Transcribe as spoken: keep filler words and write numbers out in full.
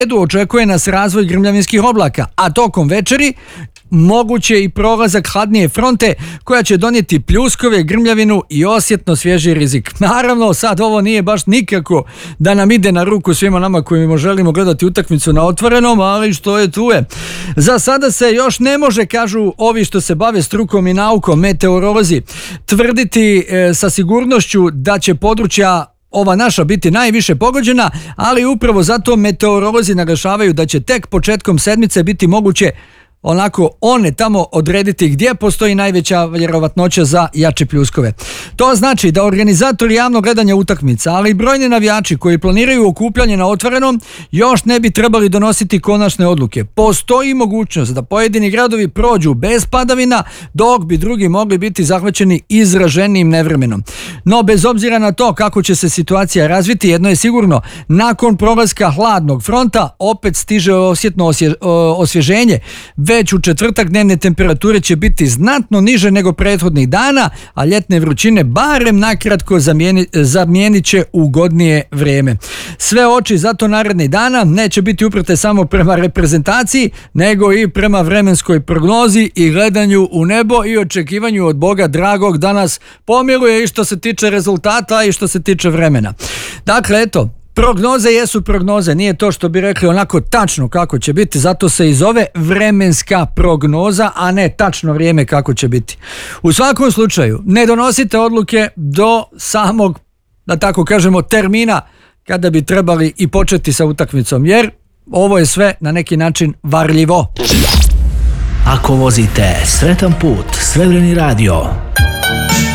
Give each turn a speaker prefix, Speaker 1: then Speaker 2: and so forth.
Speaker 1: očekuje nas razvoj grmljavinskih oblaka, a tokom večeri moguće i prolazak hladnije fronte koja će donijeti pljuskove, grmljavinu i osjetno svježi rizik. Naravno, sad ovo nije baš nikako da nam ide na ruku svima nama koji želimo gledati utakmicu na otvorenom, ali što je tu je. Za sada se još ne može, kažu ovi što se bave strukom i naukom, meteorolozi, tvrditi e, sa sigurnošću da će područja ova naša biti najviše pogođena, ali upravo zato meteorolozi naglašavaju da će tek početkom sedmice biti moguće onako one tamo odrediti gdje postoji najveća vjerovatnoća za jače pljuskove. To znači da organizatori javnog gledanja utakmica, ali i brojni navijači koji planiraju okupljanje na otvorenom, još ne bi trebali donositi konačne odluke. Postoji mogućnost da pojedini gradovi prođu bez padavina, dok bi drugi mogli biti zahvaćeni izraženim nevremenom. No, bez obzira na to kako će se situacija razviti, jedno je sigurno, nakon prolaska hladnog fronta opet stiže osjetno osje, osvježenje. Već u četvrtak dnevne temperature će biti znatno niže nego prethodnih dana, a ljetne vrućine barem nakratko zamijeni, zamijenit će ugodnije vrijeme. Sve oči zato narednih dana neće biti uprte samo prema reprezentaciji, nego i prema vremenskoj prognozi i gledanju u nebo i očekivanju od Boga dragog da nas pomiluje i što se tiče rezultata i što se tiče vremena. Dakle, eto, prognoze jesu prognoze, nije to što bi rekli onako tačno kako će biti, zato se i zove vremenska prognoza, a ne tačno vrijeme kako će biti. U svakom slučaju, ne donosite odluke do samog, da tako kažemo, termina kada bi trebali i početi sa utakmicom, jer ovo je sve na neki način varljivo.
Speaker 2: Ako vozite, sretan put, Srebreni radio.